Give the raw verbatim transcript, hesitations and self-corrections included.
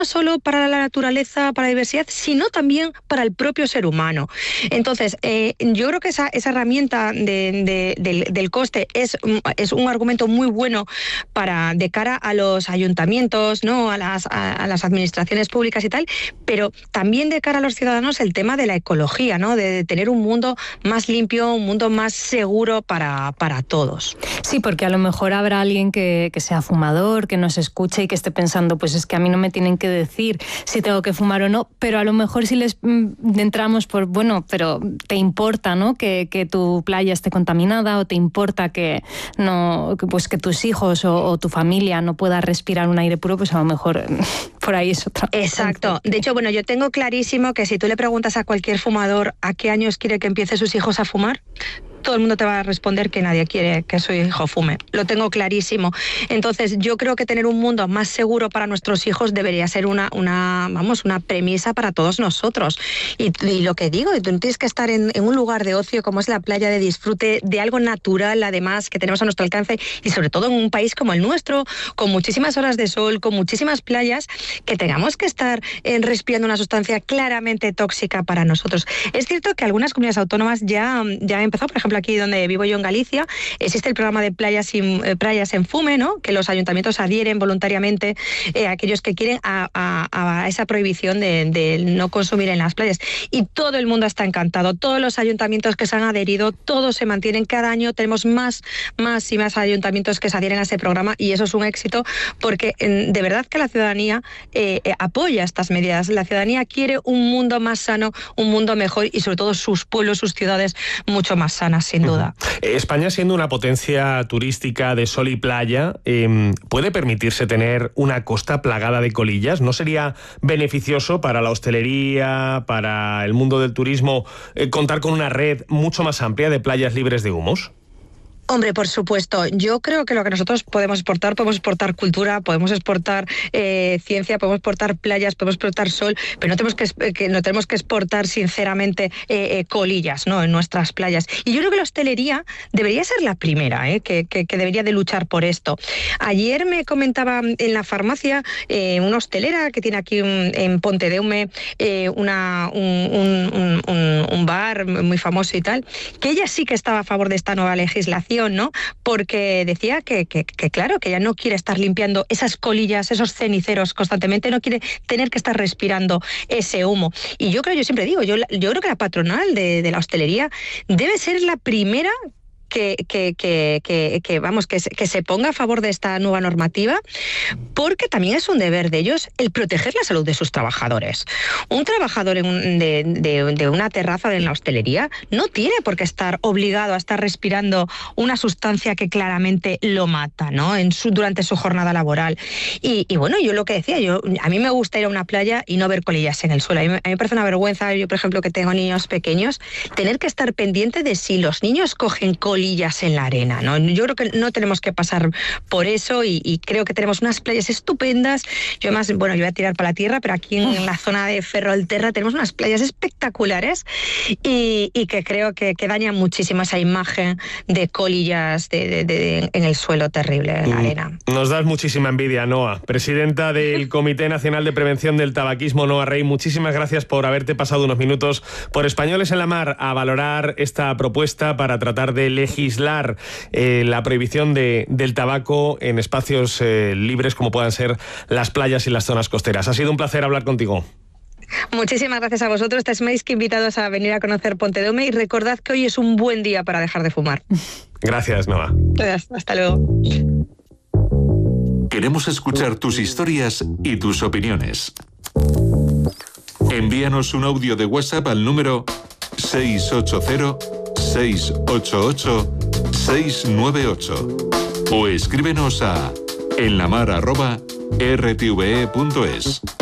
solo para la naturaleza, para la diversidad, sino también para el propio ser humano. Entonces, eh, yo creo que esa, esa herramienta de, de, del, del coste es, es un argumento muy bueno para de cara a los ayuntamientos, ¿no? a, las, a, a las administraciones públicas y tal, pero también de cara a los ciudadanos el tema de la ecología, ¿no? de, de tener un mundo más limpio, un mundo más seguro para, para todos. Sí, porque a lo mejor habrá alguien que, que sea fumador, que nos escuche y que esté pensando, pues es que a mí no me tienen que decir si tengo que fumar o no, pero a lo mejor si les mm, entramos por, bueno, pero te importa, ¿no? Que, que tu playa esté contaminada, o te importa que no, pues que tus hijos o, o tu familia no pueda respirar un aire puro, pues a lo mejor por ahí es otra. Exacto. De hecho, bueno, yo tengo clarísimo que si tú le preguntas a cualquier fumador a qué años quiere que empiece sus hijos a fumar, todo el mundo te va a responder que nadie quiere que su hijo fume. Lo tengo clarísimo. Entonces, yo creo que tener un mundo más seguro para nuestros hijos debería ser una, una vamos, una premisa para todos nosotros. Y, y lo que digo, tú tienes que estar en, en un lugar de ocio como es la playa, de disfrute, de algo natural, además, que tenemos a nuestro alcance, y sobre todo en un país como el nuestro, con muchísimas horas de sol, con muchísimas playas, que tengamos que estar eh, respirando una sustancia claramente tóxica para nosotros. Es cierto que algunas comunidades autónomas ya, ya han empezado, por ejemplo, aquí donde vivo yo en Galicia, existe el programa de playas, sin, eh, playas en fume, ¿no? Que los ayuntamientos adhieren voluntariamente eh, a aquellos que quieren a, a, a esa prohibición de, de no consumir en las playas. Y todo el mundo está encantado, todos los ayuntamientos que se han adherido, todos se mantienen. Cada año tenemos más, más y más ayuntamientos que se adhieren a ese programa, y eso es un éxito porque en, de verdad que la ciudadanía eh, eh, apoya estas medidas. La ciudadanía quiere un mundo más sano, un mundo mejor, y sobre todo sus pueblos, sus ciudades mucho más sanas, sin duda. Uh-huh. España, siendo una potencia turística de sol y playa, eh, ¿puede permitirse tener una costa plagada de colillas? ¿No sería beneficioso para la hostelería, para el mundo del turismo, eh, contar con una red mucho más amplia de playas libres de humos? Hombre, por supuesto. Yo creo que lo que nosotros podemos exportar, podemos exportar cultura, podemos exportar eh, ciencia, podemos exportar playas, podemos exportar sol, pero no tenemos que, que, no tenemos que exportar, sinceramente, eh, eh, colillas, ¿no? En nuestras playas. Y yo creo que la hostelería debería ser la primera, ¿eh? que, que, que debería de luchar por esto. Ayer me comentaba en la farmacia eh, una hostelera que tiene aquí un, en Pontedeume eh, una, un, un, un, un bar muy famoso y tal, que ella sí que estaba a favor de esta nueva legislación, ¿no? Porque decía que, que, que claro, que ella no quiere estar limpiando esas colillas, esos ceniceros constantemente, no quiere tener que estar respirando ese humo. Y yo creo, yo siempre digo, yo, yo creo que la patronal de, de la hostelería debe ser la primera Que, que, que, que, que vamos que se, que se ponga a favor de esta nueva normativa, porque también es un deber de ellos el proteger la salud de sus trabajadores. Un trabajador en un, de, de, de una terraza en la hostelería no tiene por qué estar obligado a estar respirando una sustancia que claramente lo mata, ¿no? En su, durante su jornada laboral. Y, y bueno, yo lo que decía, yo a mí me gusta ir a una playa y no ver colillas en el suelo. A mí, a mí me parece una vergüenza, yo por ejemplo que tengo niños pequeños, tener que estar pendiente de si los niños cogen colillas en la arena, ¿no? Yo creo que no tenemos que pasar por eso, y, y creo que tenemos unas playas estupendas. Yo además, bueno, yo voy a tirar para la tierra, pero aquí en la zona de Ferrolterra tenemos unas playas espectaculares y, y que creo que, que dañan muchísimo esa imagen de colillas de, de, de, en el suelo terrible, en la arena. Nos das muchísima envidia, Noa. Presidenta del Comité Nacional de Prevención del Tabaquismo, Noa Rey, muchísimas gracias por haberte pasado unos minutos por Españoles en la Mar a valorar esta propuesta para tratar de legislar legislar eh, la prohibición de, del tabaco en espacios eh, libres como puedan ser las playas y las zonas costeras. Ha sido un placer hablar contigo. Muchísimas gracias a vosotros. Estáis más que invitados a venir a conocer Pontedeume, y recordad que hoy es un buen día para dejar de fumar. Gracias, Noa. Hasta luego. Queremos escuchar tus historias y tus opiniones. Envíanos un audio de WhatsApp al número seis ocho cero, seis ocho ocho, seis nueve ocho o escríbenos a enlamar arroba r t v e punto es.